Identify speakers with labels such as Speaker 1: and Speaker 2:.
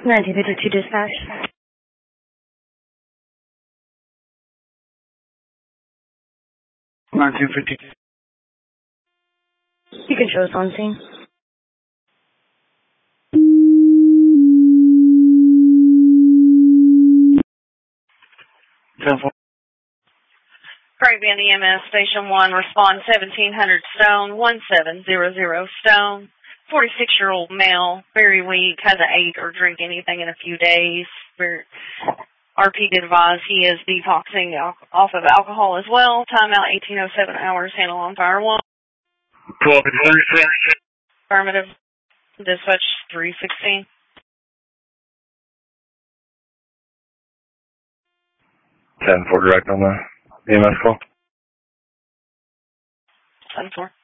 Speaker 1: 1952 dispatch.
Speaker 2: 1952.
Speaker 1: You can show us on scene.
Speaker 2: 10-4.
Speaker 3: Craig Bend EMS Station 1, respond 1700 Stone, 1700 Stone. 46-year-old male, very weak, hasn't ate or drink anything in a few days. RP did advise he is detoxing off of alcohol as well. Timeout 1807 hours, handle on fire 1.
Speaker 2: 12.
Speaker 3: Affirmative. Dispatch 316.
Speaker 2: 10-4 direct on the EMS call.
Speaker 3: 10-4.